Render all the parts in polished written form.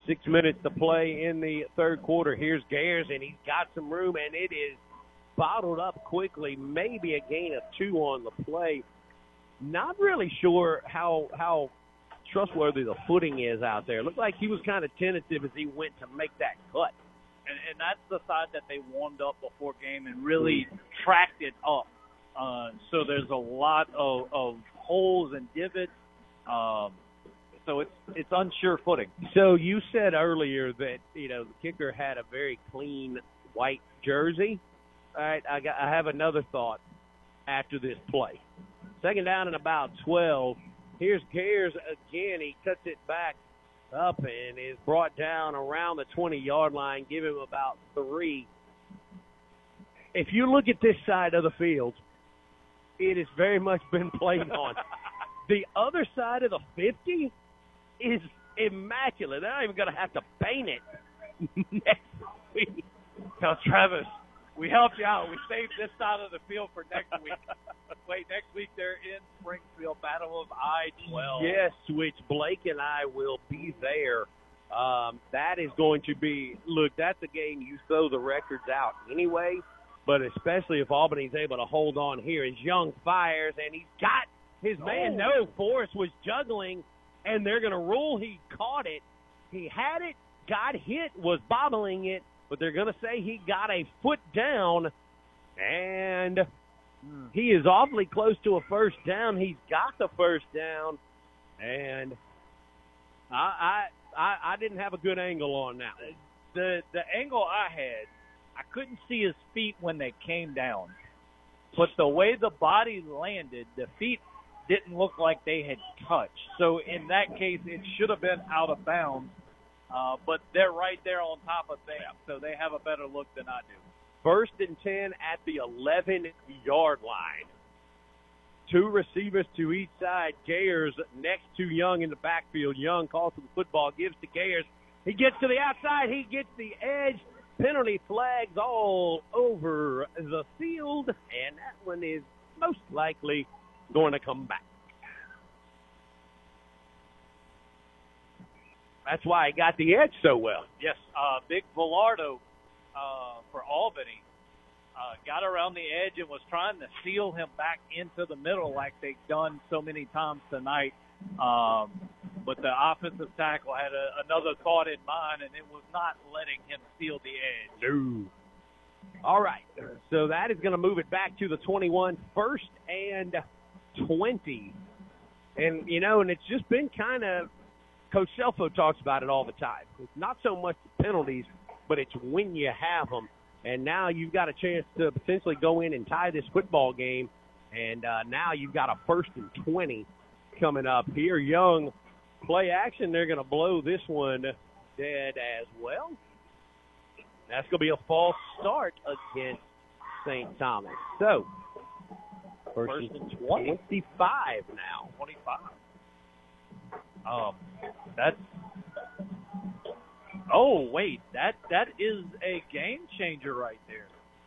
6 minutes to play in the third quarter. Here's Gayers, and he's got some room, and it is bottled up quickly. Maybe a gain of 2 on the play. Not really sure how trustworthy the footing is out there. Looked like he was kind of tentative as he went to make that cut. And that's the side that they warmed up before game and really tracked it up. So there's a lot of holes and divots. So it's unsure footing. So you said earlier that, the kicker had a very clean white jersey. All right, I have another thought after this play. Second down and about 12. Here's Gayers again. He cuts it back up and is brought down around the 20-yard line. Give him about 3. If you look at this side of the field, it has very much been played on. The other side of the 50 is immaculate. They're not even going to have to paint it next week. Now, Travis, we helped you out. We saved this side of the field for next week. Wait, next week they're in Springfield, Battle of I-12. Yes, which Blake and I will be there. That is going to be, look, that's a game you throw the records out anyway, but especially if Albany's able to hold on here as Young fires, and he's got his man. No, Forrest was juggling, and they're going to rule he caught it. He had it, got hit, was bobbling it, but they're going to say he got a foot down, and he is awfully close to a first down. He's got the first down, and I didn't have a good angle on that one. The angle I had, I couldn't see his feet when they came down, but the way the body landed, the feet didn't look like they had touched. So in that case, it should have been out of bounds, but they're right there on top of them, so they have a better look than I do. First and 10 at the 11-yard line. 2 receivers to each side. Gayers next to Young in the backfield. Young calls for the football, gives to Gayers. He gets to the outside. He gets the edge. Penalty flags all over the field, and that one is most likely going to come back. That's why he got the edge so well. Yes, Vic Velardo for Albany got around the edge and was trying to seal him back into the middle like they've done so many times tonight. But the offensive tackle had another thought in mind, and it was not letting him seal the edge. No. All right, so that is going to move it back to the 21, 1st and 20. And, and it's just been kind of, Coach Shelfo talks about it all the time. It's not so much the penalties, but it's when you have them. And now you've got a chance to potentially go in and tie this football game. And now you've got a 1st and 20 coming up here. Young play action. They're going to blow this one dead as well. That's going to be a false start against St. Thomas. So, first and 25 now. 25. That's. Oh wait, that is a game changer right there.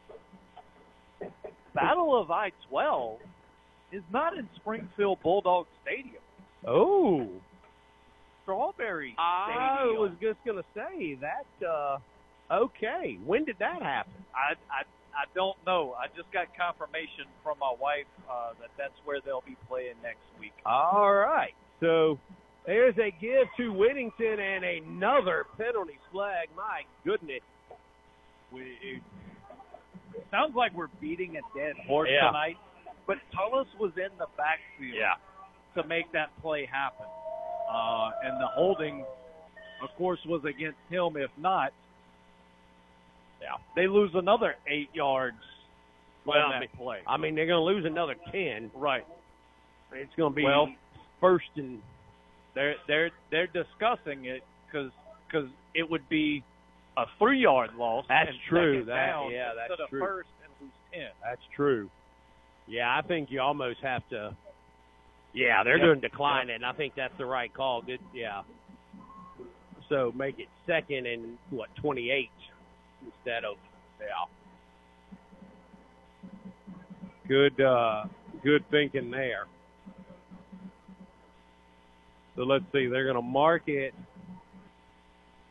Battle of I-12 is not in Springfield Bulldog Stadium. Oh, Strawberry Stadium. I was just going to say that. Okay, when did that happen? I don't know. I just got confirmation from my wife that that's where they'll be playing next week. All right, so there's a give to Whittington and another penalty flag. My goodness. It sounds like we're beating a dead horse tonight, but Tullis was in the backfield to make that play happen. And the holding, of course, was against him. If not, they lose another 8 yards on that play. I mean, they're going to lose another 10. Right. It's going to be first and... They're discussing it because it would be a 3-yard loss. That's true. That's true. First and lose 10. That's true. Yeah, I think you almost have to. Yeah, they're going to decline it, and I think that's the right call. Good. Yeah. So make it 2nd and 28 instead of Good thinking there. So let's see. They're going to mark it